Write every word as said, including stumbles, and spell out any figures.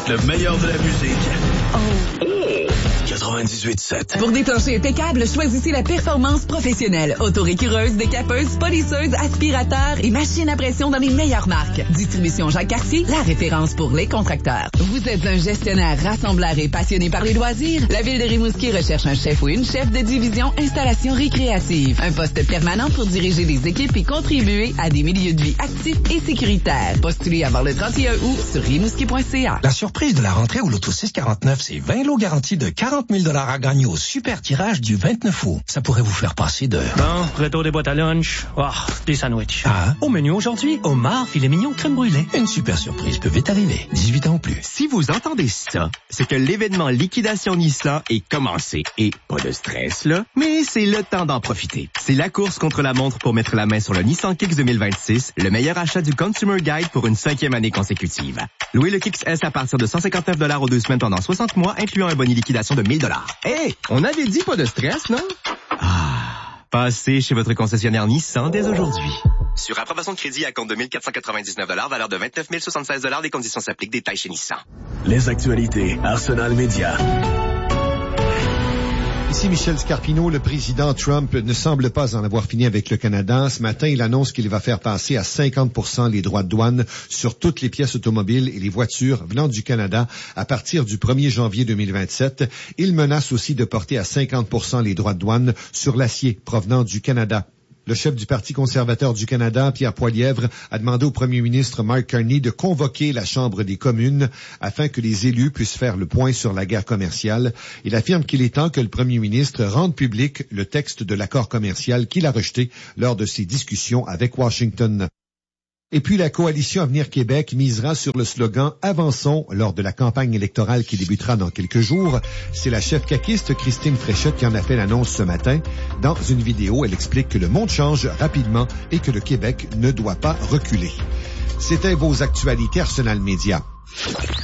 Le meilleur de la musique. Oh. quatre-vingt-dix-huit sept. Pour des planchers impeccables, choisissez la performance professionnelle. Autorécureuse, décapeuse, polisseuse, aspirateur et machine à pression dans les meilleures marques. Distribution Jacques Cartier, la référence pour les contracteurs. Vous êtes un gestionnaire rassembleur et passionné par les loisirs? La Ville de Rimouski recherche un chef ou une chef de division installation récréative. Un poste permanent pour diriger des équipes et contribuer à des milieux de vie actifs et sécuritaires. Postulez avant le trente et un août sur rimouski point c a. La surprise de la rentrée au Loto six quarante-neuf, c'est vingt lots garantis de quarante mille dollars à gagner au super tirage du vingt-neuf août. Ça pourrait vous faire passer de... Bon, retour des boîtes à lunch. Oh, des sandwichs. Ah. Au menu aujourd'hui, homard, filet mignon, crème brûlée. Une super surprise peut vite arriver. dix-huit ans ou plus. Si vous entendez ça, c'est que l'événement Liquidation Nissan est commencé. Et pas de stress, là, mais c'est le temps d'en profiter. C'est la course contre la montre pour mettre la main sur le Nissan Kicks deux mille vingt-six, le meilleur achat du Consumer Guide pour une cinquième année consécutive. Louez le Kicks S à partir de cent cinquante-neuf dollars aux deux semaines pendant soixante mois, incluant un boni liquidation de mille dollars. Hey, on avait dit pas de stress, non? Ah, passez chez votre concessionnaire Nissan dès aujourd'hui. Sur approbation de crédit à compte de mille quatre cent quatre-vingt-dix-neuf dollars, valeur de vingt-neuf mille soixante-seize dollars, des conditions s'appliquent, détails chez Nissan. Les actualités, Arsenal Média. Ici Michel Scarpino. Le président Trump ne semble pas en avoir fini avec le Canada. Ce matin, il annonce qu'il va faire passer à cinquante pour cent les droits de douane sur toutes les pièces automobiles et les voitures venant du Canada à partir du premier janvier deux mille vingt-sept. Il menace aussi de porter à cinquante pour cent les droits de douane sur l'acier provenant du Canada. Le chef du Parti conservateur du Canada, Pierre Poilievre, a demandé au premier ministre Mark Carney de convoquer la Chambre des communes afin que les élus puissent faire le point sur la guerre commerciale. Il affirme qu'il est temps que le premier ministre rende public le texte de l'accord commercial qu'il a rejeté lors de ses discussions avec Washington. Et puis la coalition Avenir Québec misera sur le slogan « Avançons » lors de la campagne électorale qui débutera dans quelques jours. C'est la chef caquiste Christine Fréchette qui en a fait l'annonce ce matin. Dans une vidéo, elle explique que le monde change rapidement et que le Québec ne doit pas reculer. C'était vos actualités Arsenal Média.